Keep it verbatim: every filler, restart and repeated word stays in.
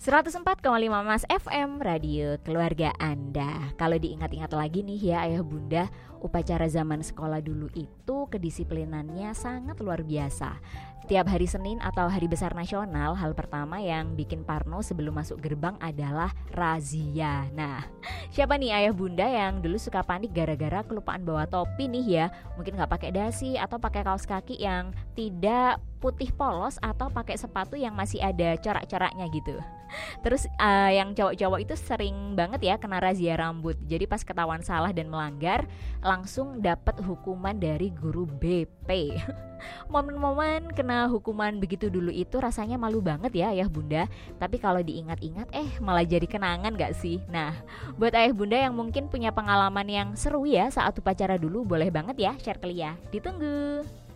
seratus empat koma lima Mas F M, radio keluarga Anda. Kalau diingat-ingat lagi nih ya ayah bunda, upacara zaman sekolah dulu itu kedisiplinannya sangat luar biasa. Tiap hari Senin atau hari besar nasional, hal pertama yang bikin parno sebelum masuk gerbang adalah razia. Nah, siapa nih ayah bunda yang dulu suka panik gara-gara kelupaan bawa topi nih ya? Mungkin gak pakai dasi atau pakai kaos kaki yang tidak putih polos atau pakai sepatu yang masih ada corak-coraknya gitu. Terus uh, yang cowok-cowok itu sering banget ya kena razia rambut. Jadi pas ketahuan salah dan melanggar, langsung dapat hukuman dari guru B P. Momen-momen kena hukuman begitu dulu itu rasanya malu banget ya ayah bunda. Tapi kalau diingat-ingat eh malah jadi kenangan gak sih? Nah, buat ayah bunda yang mungkin punya pengalaman yang seru ya saat upacara dulu, boleh banget ya share ke Lia. Ditunggu.